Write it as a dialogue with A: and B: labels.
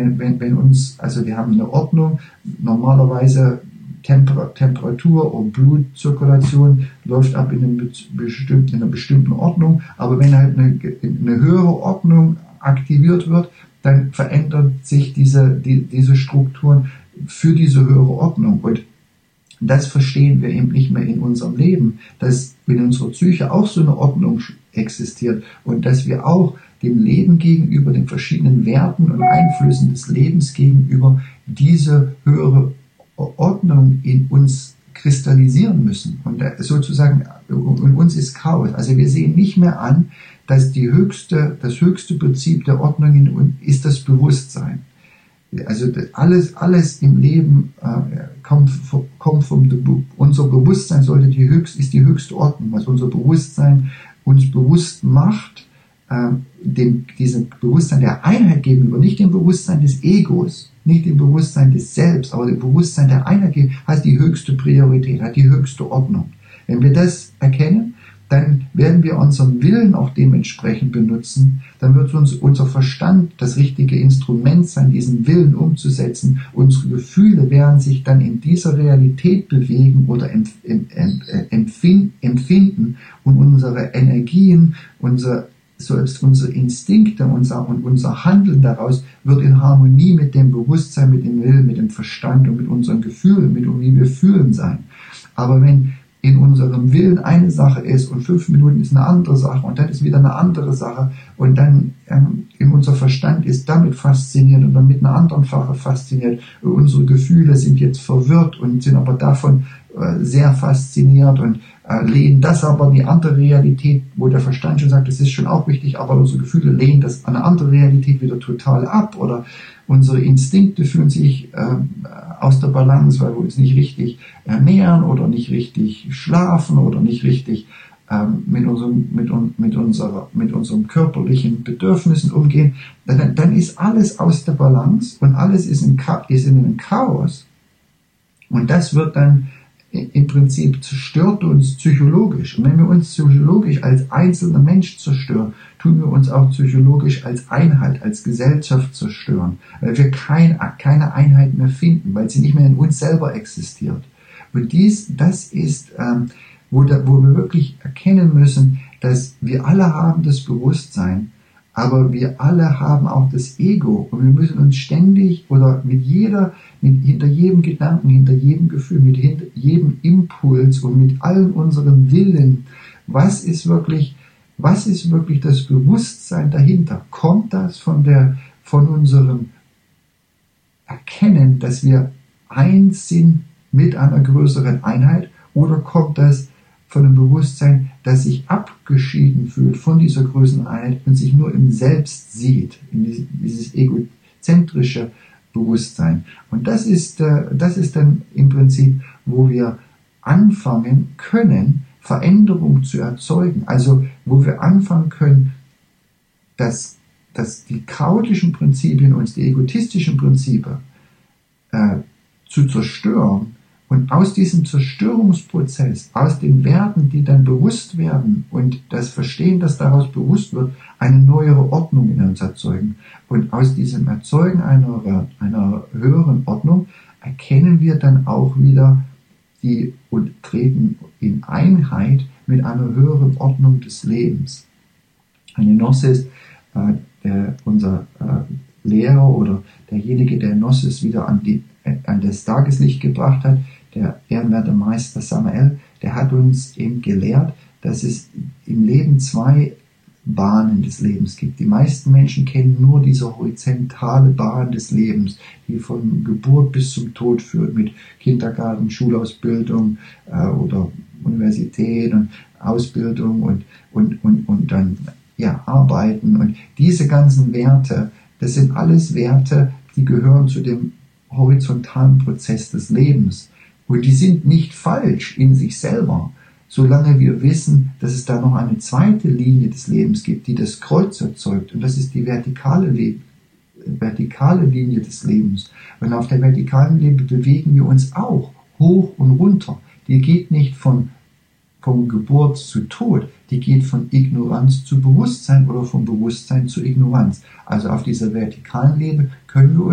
A: wenn uns, also wir haben eine Ordnung, normalerweise Temperatur und Blutzirkulation läuft ab in einer bestimmten Ordnung, aber wenn halt eine höhere Ordnung aktiviert wird, dann verändern sich diese Strukturen für diese höhere Ordnung. Und das verstehen wir eben nicht mehr in unserem Leben, dass in unserer Psyche auch so eine Ordnung existiert und dass wir auch dem Leben gegenüber, den verschiedenen Werten und Einflüssen des Lebens gegenüber diese höhere Ordnung in uns kristallisieren müssen. Und sozusagen in uns ist Chaos. Also wir sehen nicht mehr an, dass das höchste Prinzip der Ordnung in uns ist das Bewusstsein. Also alles im Leben kommt vom unser Bewusstsein ist die höchste Ordnung, was unser Bewusstsein uns bewusst macht, diesem Bewusstsein der Einheit gegenüber, nicht dem Bewusstsein des Egos, nicht dem Bewusstsein des Selbst, aber dem Bewusstsein der Einheit hat die höchste Priorität, hat die höchste Ordnung. Wenn wir das erkennen, dann werden wir unseren Willen auch dementsprechend benutzen, dann wird unser Verstand das richtige Instrument sein, diesen Willen umzusetzen. Unsere Gefühle werden sich dann in dieser Realität bewegen oder empfinden und unsere Energien, unsere Instinkte und unser Handeln daraus wird in Harmonie mit dem Bewusstsein, mit dem Willen, mit dem Verstand und mit unseren Gefühlen, mit wie wir fühlen sein. Aber wenn in unserem Willen eine Sache ist und 5 Minuten ist eine andere Sache und dann ist wieder eine andere Sache und dann in unser Verstand ist damit fasziniert und dann mit einer anderen Sache fasziniert. Unsere Gefühle sind jetzt verwirrt und sind aber davon sehr fasziniert und lehnen das aber in die andere Realität, wo der Verstand schon sagt, das ist schon auch wichtig, aber unsere Gefühle lehnen das an eine andere Realität wieder total ab oder unsere Instinkte fühlen sich aus der Balance, weil wir uns nicht richtig ernähren oder nicht richtig schlafen oder nicht richtig mit unseren körperlichen Bedürfnissen umgehen, dann ist alles aus der Balance und alles ist in einem Chaos und das wird dann im Prinzip zerstört uns psychologisch. Und wenn wir uns psychologisch als einzelner Mensch zerstören, tun wir uns auch psychologisch als Einheit, als Gesellschaft zerstören, weil wir keine Einheit mehr finden, weil sie nicht mehr in uns selber existiert. Und das ist, wo wir wirklich erkennen müssen, dass wir alle haben das Bewusstsein, aber wir alle haben auch das Ego und wir müssen uns ständig oder hinter jedem Gedanken, hinter jedem Gefühl, hinter jedem Impuls und mit allen unseren Willen, was ist wirklich das Bewusstsein dahinter? Kommt das von unserem Erkennen, dass wir eins sind mit einer größeren Einheit, oder kommt das von dem Bewusstsein, das sich abgeschieden fühlt von dieser größeren Einheit und sich nur im Selbst sieht, in dieses egozentrische Bewusstsein. Und das ist dann im Prinzip, wo wir anfangen können, Veränderung zu erzeugen. Also wo wir anfangen können, dass die chaotischen Prinzipien und die egotistischen Prinzipien zu zerstören und aus diesem Zerstörungsprozess, aus den Werten, die dann bewusst werden und das Verstehen, das daraus bewusst wird, eine neuere Ordnung in uns erzeugen. Und aus diesem Erzeugen einer höheren Ordnung erkennen wir dann auch wieder und treten in Einheit mit einer höheren Ordnung des Lebens. Eine Gnosis, unser Lehrer oder derjenige, der Gnosis wieder an das Tageslicht gebracht hat, der ehrenwerte Meister Samael, der hat uns eben gelehrt, dass es im Leben 2 Bahnen des Lebens gibt. Die meisten Menschen kennen nur diese horizontale Bahn des Lebens, die von Geburt bis zum Tod führt, mit Kindergarten, Schulausbildung oder Universität und Ausbildung und dann Arbeiten. Und diese ganzen Werte, das sind alles Werte, die gehören zu dem horizontalen Prozess des Lebens. Und die sind nicht falsch in sich selber, solange wir wissen, dass es da noch eine zweite Linie des Lebens gibt, die das Kreuz erzeugt. Und das ist die vertikale Linie des Lebens. Und auf der vertikalen Linie bewegen wir uns auch hoch und runter. Die geht nicht von Geburt zu Tod, die geht von Ignoranz zu Bewusstsein oder von Bewusstsein zu Ignoranz. Also auf dieser vertikalen Linie können wir